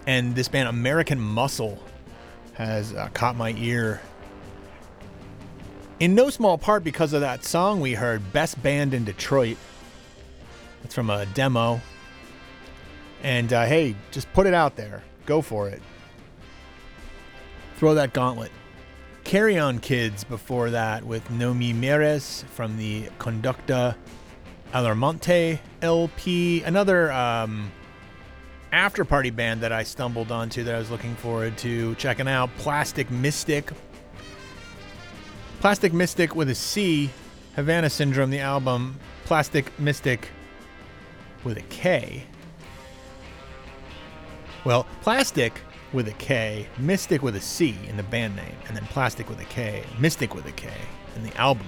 And this band, American Muscle, has caught my ear. In no small part because of that song we heard, Best Band in Detroit. It's from a demo. And hey, just put it out there. Go for it. Throw that gauntlet. Carry On Kids before that with No Me Mieres from the Conducta Alarmante LP. Another after-party band that I stumbled onto that I was looking forward to checking out. Plastic Mystic. Plastic Mystic with a C. Havana Syndrome, the album. Plastic Mystic with a K. Well, Plastic with a K, Mystic with a C in the band name, and then Plastic with a K, Mystic with a K in the album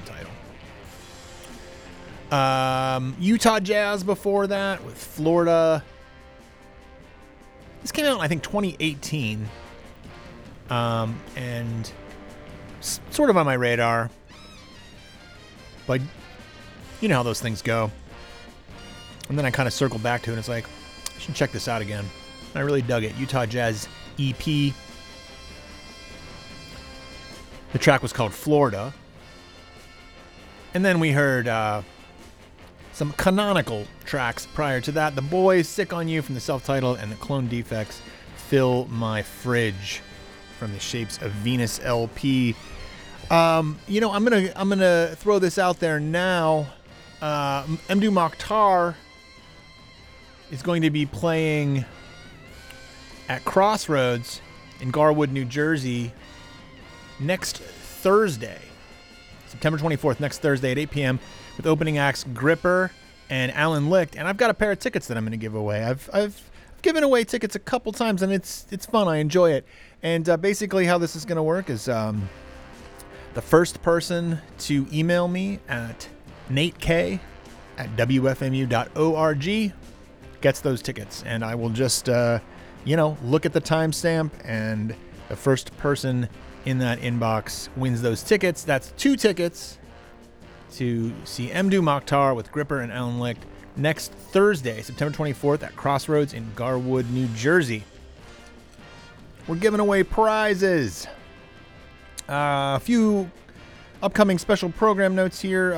title. Utah Jazz before that with Florida. This came out in, I think, 2018, and sort of on my radar, but you know how those things go. And then I kind of circled back to it, and it's like, I should check this out again. I really dug it. Utah Jazz EP. The track was called Florida. And then we heard some canonical tracks prior to that. The Boys, Sick on You from the self-titled, and the Clone Defects, Fill My Fridge from the Shapes of Venus LP. I'm gonna throw this out there now. Mdou Moctar is going to be playing at Crossroads in Garwood, New Jersey next Thursday, September 24th, next Thursday at 8 p.m. with opening acts Gripper and Alan Licht. And I've got a pair of tickets that I'm going to give away. I've given away tickets a couple times, and it's fun. I enjoy it. And basically how this is going to work is the first person to email me at natek@wfmu.org gets those tickets. And I will just look at the timestamp, and the first person in that inbox wins those tickets. That's 2 tickets to see Mdou Moctar with Gripper and Alan Licht next Thursday, September 24th at Crossroads in Garwood, New Jersey. We're giving away prizes. A few upcoming special program notes here.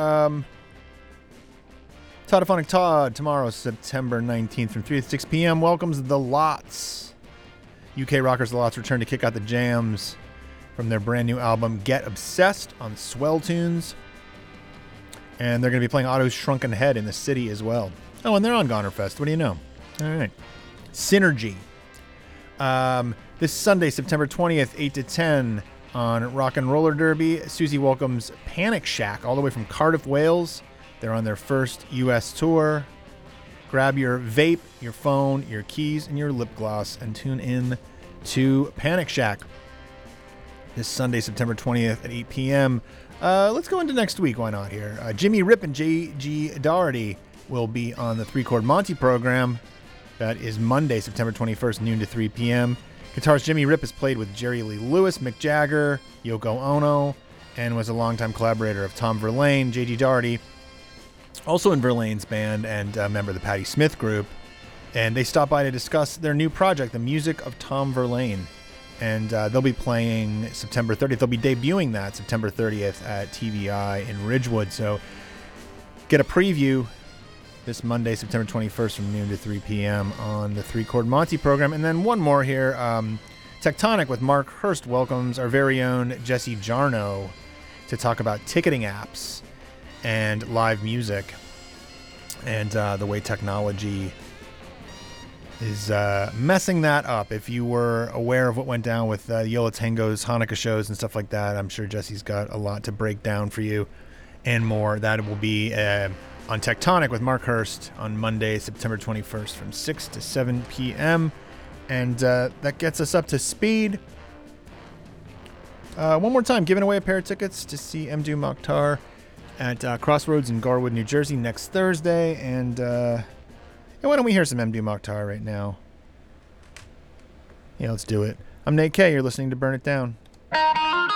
Toddophonic Todd tomorrow, September 19th from 3 to 6 p.m. welcomes The Lots. UK rockers The Lots return to kick out the jams from their brand new album Get Obsessed on Swell Tunes. And they're going to be playing Otto's Shrunken Head in the city as well. Oh, and they're on Gonerfest. What do you know? All right. Synergy. This Sunday, September 20th, 8 to 10 on Rock and Roller Derby. Susie welcomes Panic Shack all the way from Cardiff, Wales. They're on their first U.S. tour. Grab your vape, your phone, your keys, and your lip gloss and tune in to Panic Shack this Sunday, September 20th at 8 p.m. Let's go into next week. Why not here? Jimmy Rip and J.G. Doherty will be on the 3-Chord Monty program. That is Monday, September 21st, noon to 3 p.m. Guitarist Jimmy Rip has played with Jerry Lee Lewis, Mick Jagger, Yoko Ono, and was a longtime collaborator of Tom Verlaine. J.G. Doherty, also in Verlaine's band and a member of the Patti Smith Group. And they stopped by to discuss their new project, The Music of Tom Verlaine. And they'll be playing September 30th. They'll be debuting that September 30th at TVI in Ridgewood. So get a preview this Monday, September 21st from noon to 3 p.m. on the 3-Chord Monty program. And then one more here. Tectonic with Mark Hurst welcomes our very own Jesse Jarno to talk about ticketing apps and live music and the way technology is messing that up. If you were aware of what went down with Yola Tango's Hanukkah shows and stuff like that, I'm sure Jesse's got a lot to break down for you and more. That will be on Tectonic with Mark Hurst on Monday, September 21st from 6 to 7 p.m. And that gets us up to speed. One more time, giving away a pair of tickets to see Mdou Moctar at Crossroads in Garwood, New Jersey next Thursday. And why don't we hear some Mdou Moctar right now? Yeah, let's do it. I'm Nate K. You're listening to Burn It Down.